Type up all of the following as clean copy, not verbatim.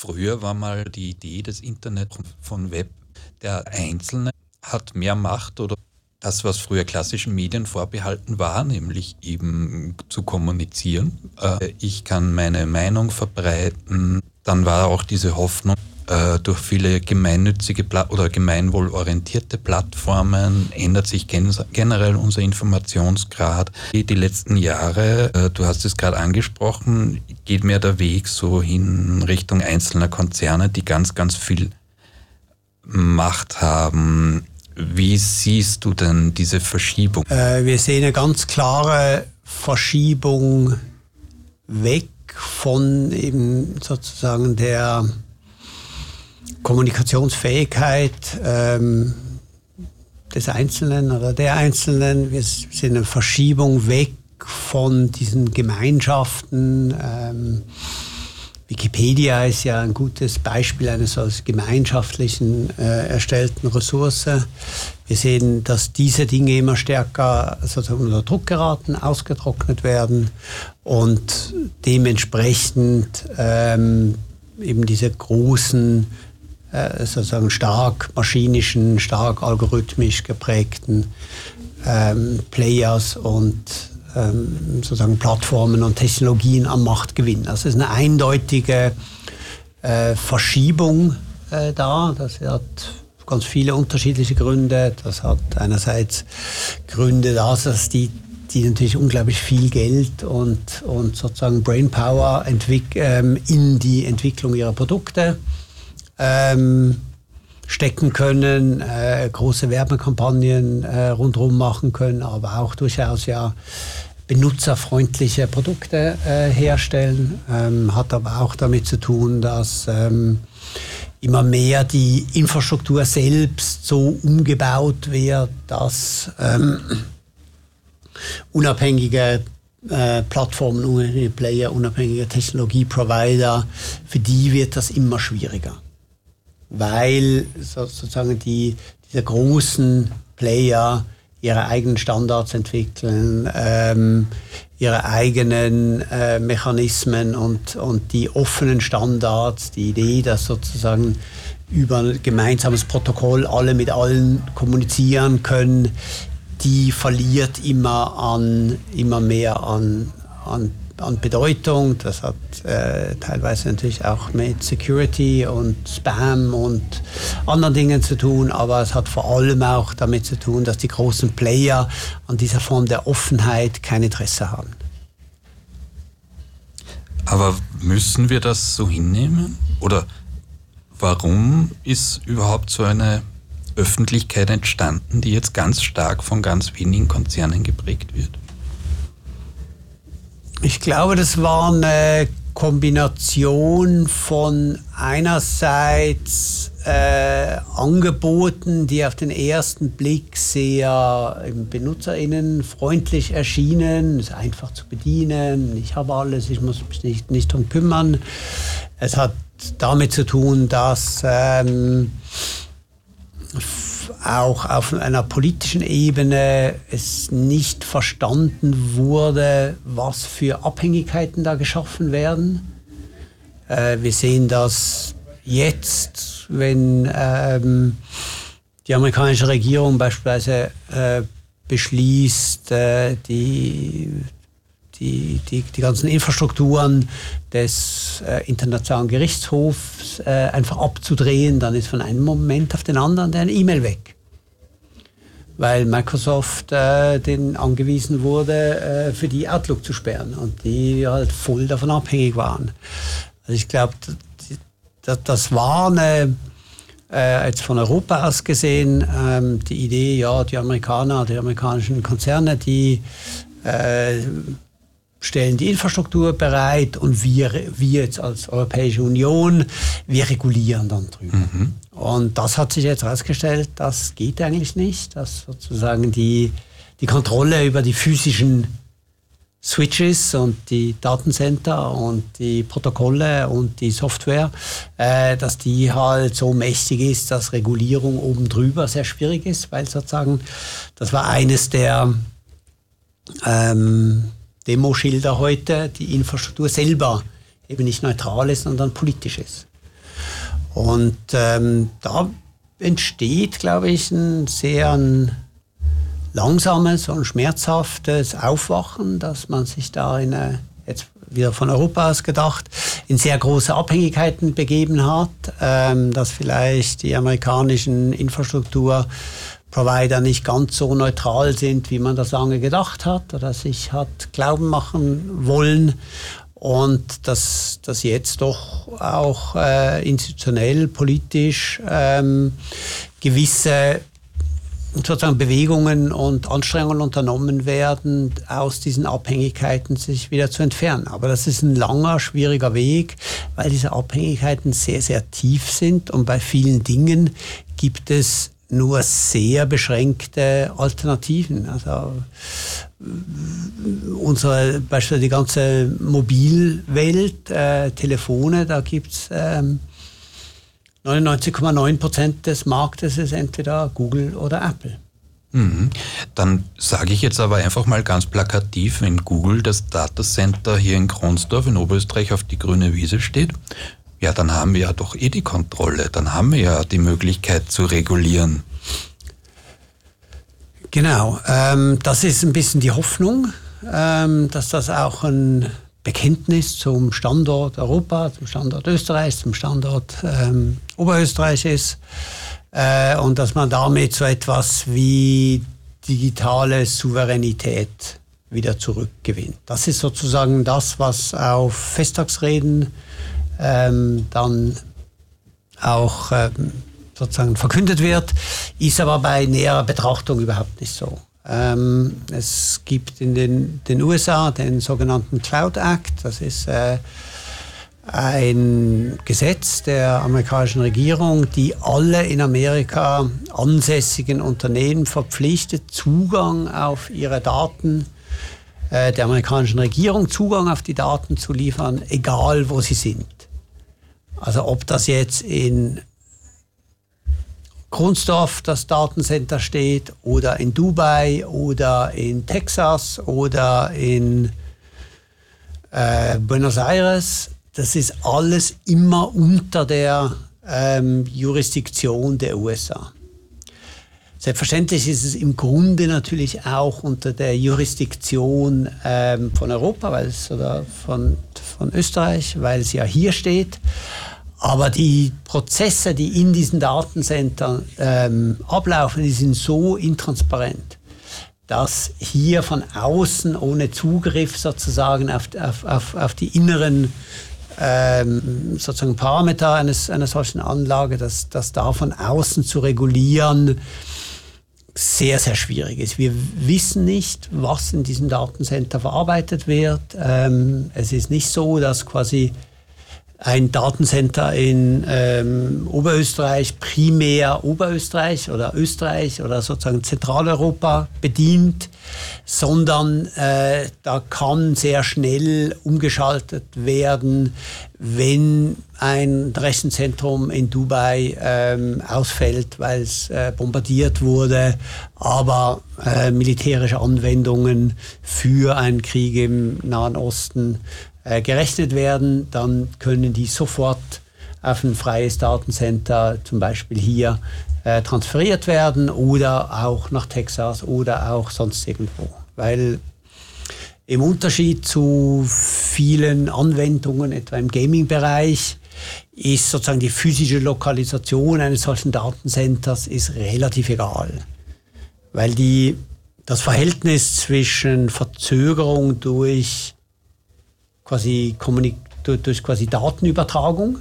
Früher war mal die Idee des Internet von Web, der Einzelne hat mehr Macht oder das, was früher klassischen Medien vorbehalten war, nämlich eben zu kommunizieren. Ich kann meine Meinung verbreiten. Dann war auch diese Hoffnung, durch viele gemeinnützige oder gemeinwohlorientierte Plattformen ändert sich generell unser Informationsgrad. Die letzten Jahre, du hast es gerade angesprochen, geht mir der Weg so hin Richtung einzelner Konzerne, die ganz, ganz viel Macht haben. Wie siehst du denn diese Verschiebung? Wir sehen eine ganz klare Verschiebung weg von eben sozusagen der Kommunikationsfähigkeit des Einzelnen oder der Einzelnen. Wir sehen eine Verschiebung weg von diesen Gemeinschaften. Wikipedia ist ja ein gutes Beispiel einer solchen gemeinschaftlichen erstellten Ressource. Wir sehen, dass diese Dinge immer stärker sozusagen unter Druck geraten, ausgetrocknet werden und dementsprechend eben diese großen, sozusagen stark maschinischen, stark algorithmisch geprägten Players und sozusagen Plattformen und Technologien an Macht gewinnen. Also es ist eine eindeutige Verschiebung da. Das hat ganz viele unterschiedliche Gründe. Das hat einerseits Gründe, dass die natürlich unglaublich viel Geld und sozusagen Brainpower in die Entwicklung ihrer Produkte stecken können, große Werbekampagnen rundherum machen können, aber auch durchaus ja benutzerfreundliche Produkte herstellen. Hat aber auch damit zu tun, dass immer mehr die Infrastruktur selbst so umgebaut wird, dass unabhängige Plattformen, unabhängige Player, unabhängige Technologieprovider, für die wird das immer schwieriger. Weil sozusagen diese großen Player ihre eigenen Standards entwickeln, ihre eigenen Mechanismen und die offenen Standards, die Idee, dass sozusagen über ein gemeinsames Protokoll alle mit allen kommunizieren können, die verliert immer mehr an Bedeutung. Das hat teilweise natürlich auch mit Security und Spam und anderen Dingen zu tun, aber es hat vor allem auch damit zu tun, dass die großen Player an dieser Form der Offenheit kein Interesse haben. Aber müssen wir das so hinnehmen? Oder warum ist überhaupt so eine Öffentlichkeit entstanden, die jetzt ganz stark von ganz wenigen Konzernen geprägt wird? Ich glaube, das war eine Kombination von einerseits Angeboten, die auf den ersten Blick sehr benutzerinnenfreundlich erschienen, es ist einfach zu bedienen, ich habe alles, ich muss mich nicht drum kümmern. Es hat damit zu tun, dass auch auf einer politischen Ebene es nicht verstanden wurde, was für Abhängigkeiten da geschaffen werden. Wir sehen das jetzt, wenn die amerikanische Regierung beispielsweise beschließt, die ganzen Infrastrukturen des Internationalen Gerichtshofs einfach abzudrehen, dann ist von einem Moment auf den anderen der E-Mail weg. Weil Microsoft denen angewiesen wurde, für die Outlook zu sperren und die halt voll davon abhängig waren. Also ich glaube, das war eine, jetzt von Europa aus gesehen, die Idee, ja, die amerikanischen Konzerne, die stellen die Infrastruktur bereit und wir jetzt als Europäische Union, wir regulieren dann drüber. Mhm. Und das hat sich jetzt herausgestellt, das geht eigentlich nicht, dass sozusagen die Kontrolle über die physischen Switches und die Datencenter und die Protokolle und die Software, dass die halt so mächtig ist, dass Regulierung oben drüber sehr schwierig ist, weil sozusagen, das war eines der Demoschilder heute, die Infrastruktur selber eben nicht neutral ist, sondern politisch ist. Und da entsteht, glaube ich, ein sehr langsames und schmerzhaftes Aufwachen, dass man sich da jetzt wieder von Europa aus gedacht, in sehr große Abhängigkeiten begeben hat, dass vielleicht die amerikanischen Infrastrukturprovider nicht ganz so neutral sind, wie man das lange gedacht hat oder sich hat glauben machen wollen. Und dass jetzt doch auch institutionell, politisch gewisse sozusagen Bewegungen und Anstrengungen unternommen werden, aus diesen Abhängigkeiten sich wieder zu entfernen. Aber das ist ein langer, schwieriger Weg, weil diese Abhängigkeiten sehr, sehr tief sind und bei vielen Dingen gibt es nur sehr beschränkte Alternativen. Also beispielsweise die ganze Mobilwelt, Telefone, da gibt es 99,9% des Marktes ist entweder Google oder Apple. Dann sage ich jetzt aber einfach mal ganz plakativ, wenn Google das Datacenter hier in Kronsdorf in Oberösterreich auf die grüne Wiese steht, ja, dann haben wir ja doch die Kontrolle, dann haben wir ja die Möglichkeit zu regulieren. Genau, das ist ein bisschen die Hoffnung, dass das auch ein Bekenntnis zum Standort Europa, zum Standort Österreich, zum Standort Oberösterreich ist und dass man damit so etwas wie digitale Souveränität wieder zurückgewinnt. Das ist sozusagen das, was auf Festtagsreden dann auch sozusagen verkündet wird, ist aber bei näherer Betrachtung überhaupt nicht so. Es gibt in den USA den sogenannten Cloud Act, das ist ein Gesetz der amerikanischen Regierung, die alle in Amerika ansässigen Unternehmen verpflichtet, Zugang auf ihre Daten der amerikanischen Regierung, Zugang auf die Daten zu liefern, egal wo sie sind. Also ob das jetzt in Kronsdorf das Datencenter steht oder in Dubai oder in Texas oder in Buenos Aires, das ist alles immer unter der Jurisdiktion der USA. Selbstverständlich ist es im Grunde natürlich auch unter der Jurisdiktion von Europa, oder von Österreich, weil es ja hier steht. Aber die Prozesse, die in diesen Datencentern ablaufen, die sind so intransparent, dass hier von außen ohne Zugriff sozusagen auf die inneren sozusagen Parameter einer solchen Anlage, dass da von außen zu regulieren sehr, sehr schwierig ist. Wir wissen nicht, was in diesem Datencenter verarbeitet wird. Es ist nicht so, dass quasi ein Datencenter in Oberösterreich primär Oberösterreich oder Österreich oder sozusagen Zentraleuropa bedient, sondern da kann sehr schnell umgeschaltet werden, wenn ein Rechenzentrum in Dubai ausfällt, weil es bombardiert wurde, aber militärische Anwendungen für einen Krieg im Nahen Osten gerechnet werden, dann können die sofort auf ein freies Datencenter, zum Beispiel hier, transferiert werden oder auch nach Texas oder auch sonst irgendwo. Weil im Unterschied zu vielen Anwendungen, etwa im Gaming-Bereich, ist sozusagen die physische Lokalisation eines solchen Datencenters ist relativ egal. Weil das Verhältnis zwischen Verzögerung durch quasi Datenübertragung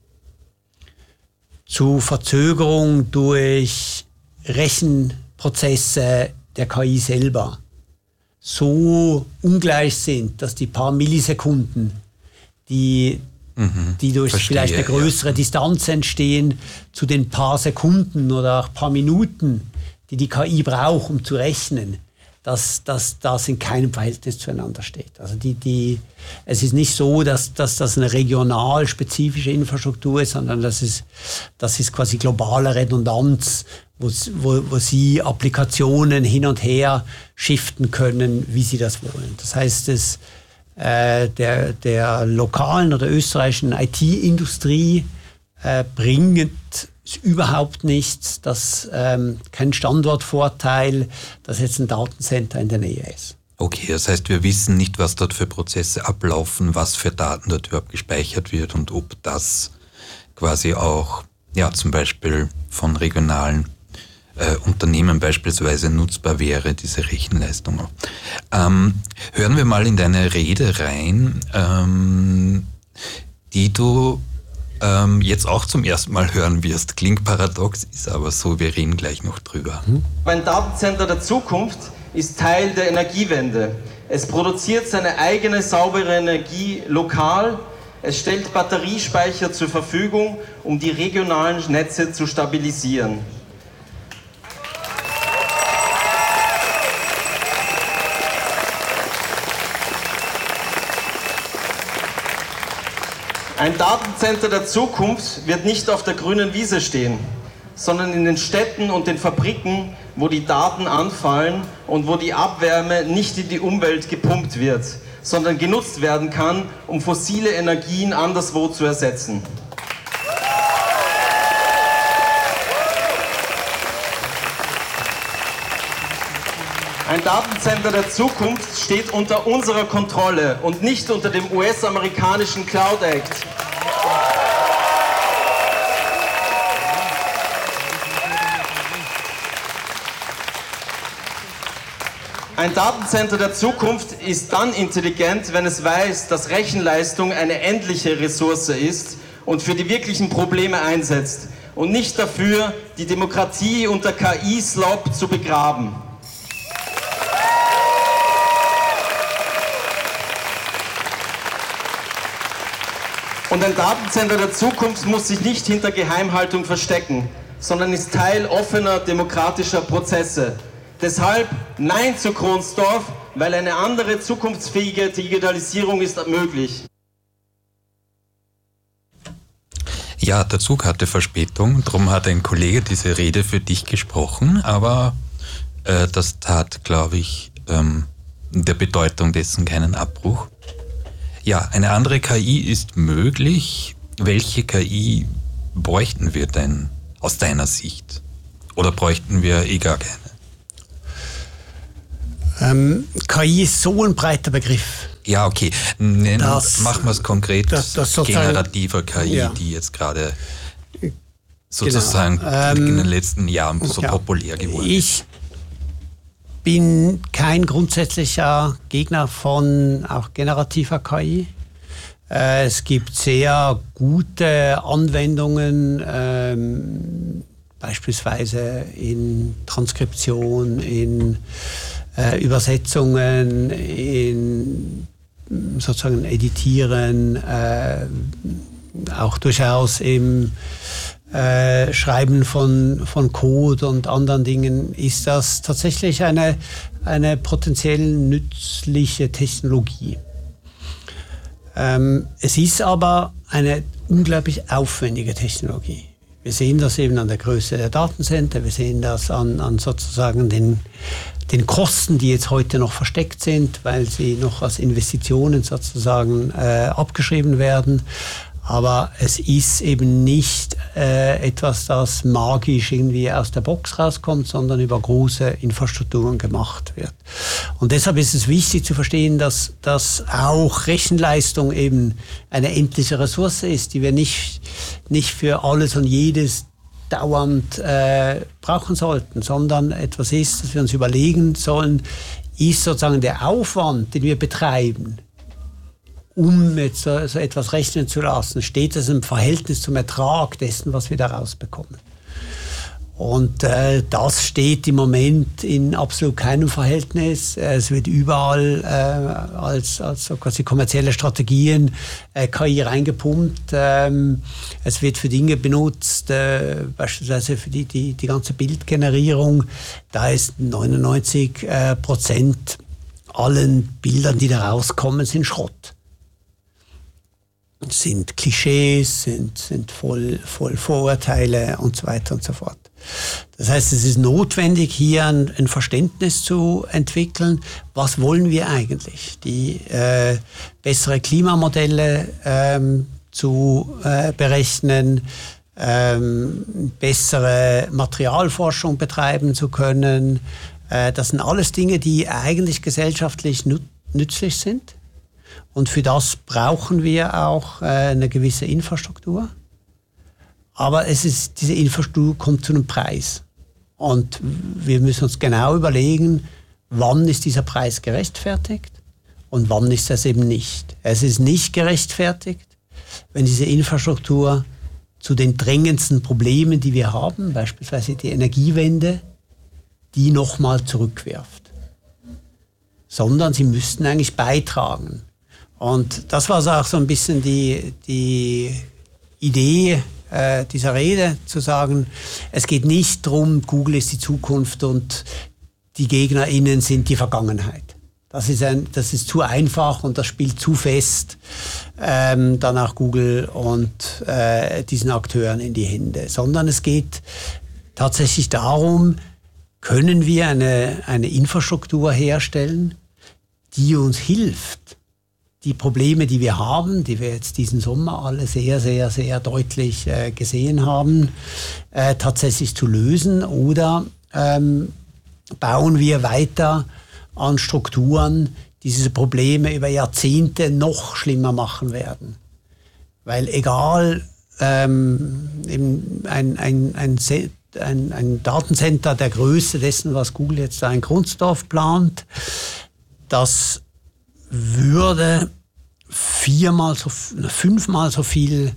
zu Verzögerung durch Rechenprozesse der KI selber so ungleich sind, dass die paar Millisekunden, die durch vielleicht eine größere Distanz entstehen, zu den paar Sekunden oder auch paar Minuten, die KI braucht, um zu rechnen, dass das in keinem Verhältnis zueinander steht. Also es ist nicht so, dass das eine regional spezifische Infrastruktur ist, sondern das ist quasi globale Redundanz, wo Sie Applikationen hin und her shiften können, wie Sie das wollen. Das heißt, der lokalen oder österreichischen IT-Industrie bringt es überhaupt nichts, dass kein Standortvorteil, dass jetzt ein Datencenter in der Nähe ist. Okay, das heißt, wir wissen nicht, was dort für Prozesse ablaufen, was für Daten dort überhaupt gespeichert wird und ob das quasi auch zum Beispiel von regionalen Unternehmen beispielsweise nutzbar wäre, diese Rechenleistung. Hören wir mal in deine Rede rein, die du jetzt auch zum ersten Mal hören wirst. Klingt paradox, ist aber so, wir reden gleich noch drüber. Ein Datencenter der Zukunft ist Teil der Energiewende. Es produziert seine eigene saubere Energie lokal. Es stellt Batteriespeicher zur Verfügung, um die regionalen Netze zu stabilisieren. Ein Datencenter der Zukunft wird nicht auf der grünen Wiese stehen, sondern in den Städten und den Fabriken, wo die Daten anfallen und wo die Abwärme nicht in die Umwelt gepumpt wird, sondern genutzt werden kann, um fossile Energien anderswo zu ersetzen. Ein Datencenter der Zukunft steht unter unserer Kontrolle und nicht unter dem US-amerikanischen Cloud Act. Ein Datencenter der Zukunft ist dann intelligent, wenn es weiß, dass Rechenleistung eine endliche Ressource ist und für die wirklichen Probleme einsetzt und nicht dafür, die Demokratie unter KI-Slop zu begraben. Und ein Datencenter der Zukunft muss sich nicht hinter Geheimhaltung verstecken, sondern ist Teil offener demokratischer Prozesse. Deshalb Nein zu Kronsdorf, weil eine andere zukunftsfähige Digitalisierung ist möglich. Ja, der Zug hatte Verspätung, darum hat ein Kollege diese Rede für dich gesprochen, aber das tat, glaube ich, der Bedeutung dessen keinen Abbruch. Ja, eine andere KI ist möglich. Welche KI bräuchten wir denn aus deiner Sicht? Oder bräuchten wir gar keine? KI ist so ein breiter Begriff. Ja, okay. Machen wir es konkret. Generativer KI, die jetzt gerade sozusagen in den letzten Jahren so populär geworden ist. Ich bin kein grundsätzlicher Gegner von auch generativer KI. Es gibt sehr gute Anwendungen, beispielsweise in Transkription, in Übersetzungen, in sozusagen Editieren, auch durchaus im Schreiben von Code und anderen Dingen ist das tatsächlich eine potenziell nützliche Technologie. Es ist aber eine unglaublich aufwendige Technologie. Wir sehen das eben an der Größe der Datencenter, wir sehen das an sozusagen den Kosten, die jetzt heute noch versteckt sind, weil sie noch als Investitionen sozusagen abgeschrieben werden. Aber es ist eben nicht etwas, das magisch irgendwie aus der Box rauskommt, sondern über große Infrastrukturen gemacht wird. Und deshalb ist es wichtig zu verstehen, dass auch Rechenleistung eben eine endliche Ressource ist, die wir nicht für alles und jedes dauernd brauchen sollten, sondern etwas ist, das wir uns überlegen sollen, ist sozusagen der Aufwand, den wir betreiben, um jetzt so etwas rechnen zu lassen, steht es im Verhältnis zum Ertrag dessen, was wir da rausbekommen. Und das steht im Moment in absolut keinem Verhältnis. Es wird überall als so quasi kommerzielle Strategien KI reingepumpt. Es wird für Dinge benutzt, beispielsweise für die ganze Bildgenerierung. Da ist 99% allen Bildern, die da rauskommen, sind Schrott. Sind Klischees, sind voll Vorurteile und so weiter und so fort. Das heißt, es ist notwendig, hier ein Verständnis zu entwickeln. Was wollen wir eigentlich? Die bessere Klimamodelle zu berechnen, bessere Materialforschung betreiben zu können. Das sind alles Dinge, die eigentlich gesellschaftlich nützlich sind. Und für das brauchen wir auch eine gewisse Infrastruktur. Aber diese Infrastruktur kommt zu einem Preis. Und wir müssen uns genau überlegen, wann ist dieser Preis gerechtfertigt und wann ist das eben nicht. Es ist nicht gerechtfertigt, wenn diese Infrastruktur zu den drängendsten Problemen, die wir haben, beispielsweise die Energiewende, die nochmal zurückwirft. Sondern sie müssten eigentlich beitragen. Und das war auch so ein bisschen die Idee dieser Rede, zu sagen, es geht nicht darum, Google ist die Zukunft und die GegnerInnen sind die Vergangenheit. Das ist zu einfach und das spielt zu fest dann auch Google und diesen Akteuren in die Hände. Sondern es geht tatsächlich darum, können wir eine Infrastruktur herstellen, die uns hilft, die Probleme, die wir haben, die wir jetzt diesen Sommer alle sehr, sehr, sehr deutlich gesehen haben, tatsächlich zu lösen, oder bauen wir weiter an Strukturen, die diese Probleme über Jahrzehnte noch schlimmer machen werden. Weil egal, eben ein Datencenter der Größe dessen, was Google jetzt da in Grundsdorf plant, das würde 5-mal so viel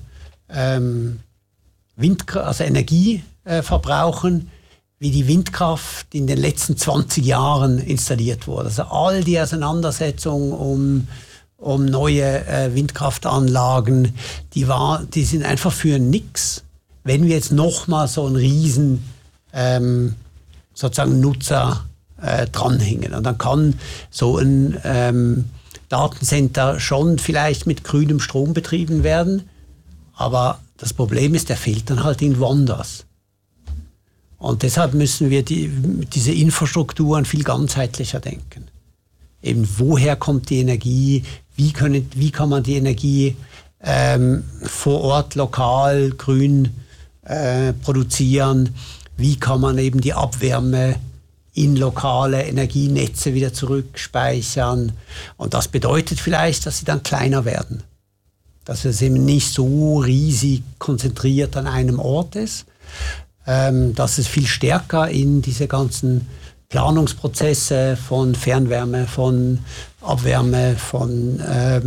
Energie verbrauchen, wie die Windkraft in den letzten 20 Jahren installiert wurde. Also all die Auseinandersetzungen um neue Windkraftanlagen, die sind einfach für nix, wenn wir jetzt nochmal so einen riesen sozusagen Nutzer dranhängen. Und dann kann so ein Datencenter schon vielleicht mit grünem Strom betrieben werden, aber das Problem ist, der fehlt dann halt irgendwo anders. Und deshalb müssen wir diese Infrastrukturen viel ganzheitlicher denken. Eben, woher kommt die Energie, wie kann man die Energie vor Ort lokal grün produzieren, wie kann man eben die Abwärme in lokale Energienetze wieder zurückspeichern. Und das bedeutet vielleicht, dass sie dann kleiner werden. Dass es eben nicht so riesig konzentriert an einem Ort ist, dass es viel stärker in diese ganzen Planungsprozesse von Fernwärme, von Abwärme, von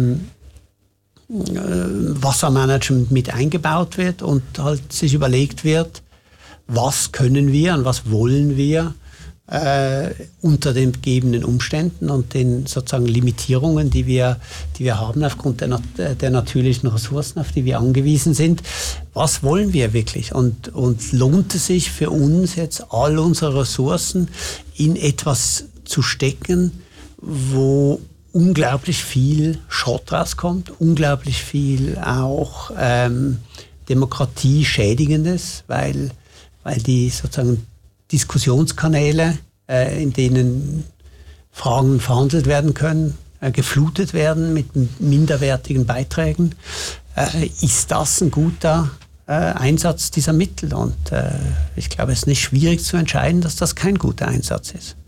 Wassermanagement mit eingebaut wird und halt sich überlegt wird, was können wir und was wollen wir unter den gegebenen Umständen und den sozusagen Limitierungen, die wir haben aufgrund der natürlichen Ressourcen, auf die wir angewiesen sind. Was wollen wir wirklich? Und lohnt es sich für uns jetzt, all unsere Ressourcen in etwas zu stecken, wo unglaublich viel Schrott rauskommt, unglaublich viel auch Demokratieschädigendes, weil die sozusagen Diskussionskanäle, in denen Fragen verhandelt werden können, geflutet werden mit minderwertigen Beiträgen. Ist das ein guter Einsatz dieser Mittel? Und ich glaube, es ist nicht schwierig zu entscheiden, dass das kein guter Einsatz ist.